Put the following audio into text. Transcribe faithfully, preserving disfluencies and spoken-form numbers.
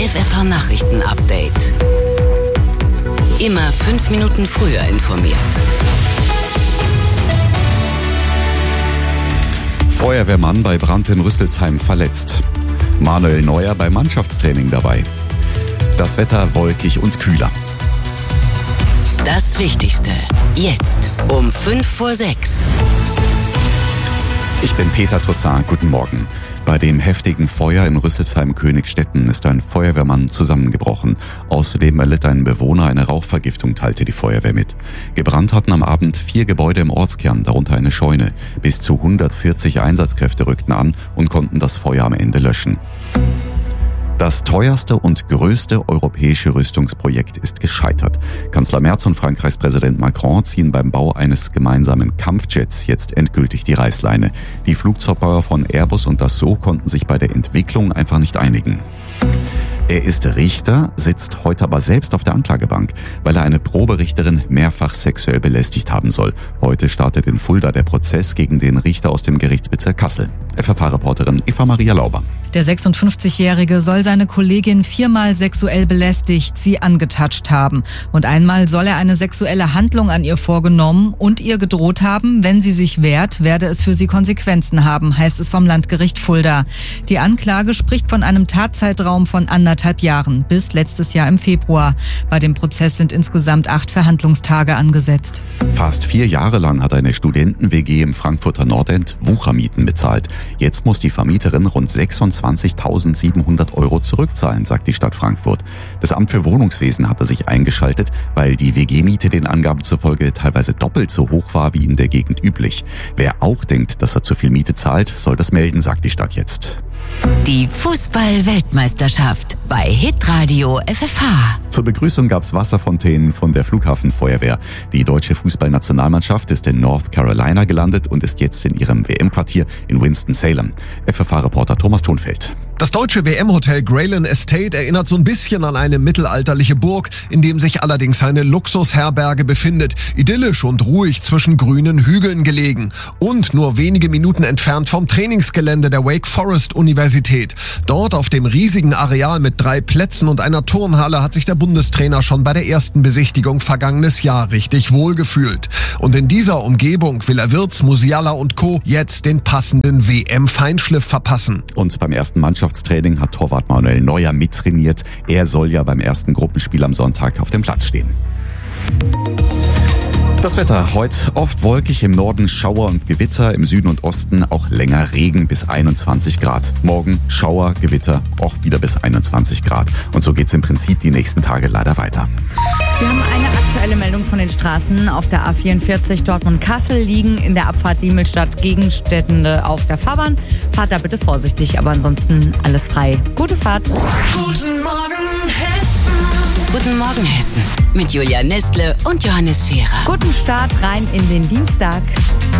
F F H-Nachrichten-Update. Immer fünf Minuten früher informiert. Feuerwehrmann bei Brand in Rüsselsheim verletzt. Manuel Neuer beim Mannschaftstraining dabei. Das Wetter wolkig und kühler. Das Wichtigste jetzt um fünf vor sechs. Ich bin Peter Toussaint, guten Morgen. Bei dem heftigen Feuer in Rüsselsheim-Königstetten ist ein Feuerwehrmann zusammengebrochen. Außerdem erlitt ein Bewohner eine Rauchvergiftung, teilte die Feuerwehr mit. Gebrannt hatten am Abend vier Gebäude im Ortskern, darunter eine Scheune. Bis zu hundertvierzig Einsatzkräfte rückten an und konnten das Feuer am Ende löschen. Das teuerste und größte europäische Rüstungsprojekt ist gescheitert. Kanzler Merz und Frankreichs Präsident Macron ziehen beim Bau eines gemeinsamen Kampfjets jetzt endgültig die Reißleine. Die Flugzeugbauer von Airbus und Dassault konnten sich bei der Entwicklung einfach nicht einigen. Er ist Richter, sitzt heute aber selbst auf der Anklagebank, weil er eine Proberichterin mehrfach sexuell belästigt haben soll. Heute startet in Fulda der Prozess gegen den Richter aus dem Gerichtsbezirk Kassel. F F H-Reporterin Eva Maria Lauber. Der sechsundfünfzigjährige soll seine Kollegin viermal sexuell belästigt, sie angetatscht haben. Und einmal soll er eine sexuelle Handlung an ihr vorgenommen und ihr gedroht haben, wenn sie sich wehrt, werde es für sie Konsequenzen haben, heißt es vom Landgericht Fulda. Die Anklage spricht von einem Tatzeitraum von anderthalb Jahren, bis letztes Jahr im Februar. Bei dem Prozess sind insgesamt acht Verhandlungstage angesetzt. Fast vier Jahre lang hat eine Studenten-W G im Frankfurter Nordend Wuchermieten bezahlt. Jetzt muss die Vermieterin rund sechsundzwanzigtausendsiebenhundert Euro zurückzahlen, sagt die Stadt Frankfurt. Das Amt für Wohnungswesen hatte sich eingeschaltet, weil die W G-Miete den Angaben zufolge teilweise doppelt so hoch war wie in der Gegend üblich. Wer auch denkt, dass er zu viel Miete zahlt, soll das melden, sagt die Stadt jetzt. Die Fußball-Weltmeisterschaft bei Hitradio F F H. Zur Begrüßung gab's Wasserfontänen von der Flughafenfeuerwehr. Die deutsche Fußballnationalmannschaft ist in North Carolina gelandet und ist jetzt in ihrem W M-Quartier in Winston-Salem. F F H-Reporter Thomas Thunfeld. Das deutsche W M-Hotel Grayland Estate erinnert so ein bisschen an eine mittelalterliche Burg, in dem sich allerdings eine Luxusherberge befindet. Idyllisch und ruhig zwischen grünen Hügeln gelegen. Und nur wenige Minuten entfernt vom Trainingsgelände der Wake Forest Universität. Dort auf dem riesigen Areal mit drei Plätzen und einer Turnhalle hat sich der Bundestrainer schon bei der ersten Besichtigung vergangenes Jahr richtig wohlgefühlt. Und in dieser Umgebung will er Wirtz, Musiala und Co. jetzt den passenden W M-Feinschliff verpassen. Und beim ersten Mannschaftstraining hat Torwart Manuel Neuer mittrainiert. Er soll ja beim ersten Gruppenspiel am Sonntag auf dem Platz stehen. Das Wetter heute oft wolkig, im Norden Schauer und Gewitter, im Süden und Osten auch länger Regen bis einundzwanzig Grad. Morgen Schauer, Gewitter, auch wieder bis einundzwanzig Grad. Und so geht's im Prinzip die nächsten Tage leider weiter. Wir haben eine aktuelle Meldung von den Straßen. Auf der A vierundvierzig Dortmund-Kassel liegen in der Abfahrt Diemelstadt Gegenstände auf der Fahrbahn. Fahrt da bitte vorsichtig, aber ansonsten alles frei. Gute Fahrt. Guten Morgen, Hessen. Guten Morgen, Hessen. Mit Julia Nestle und Johannes Scherer. Guten Start rein in den Dienstag.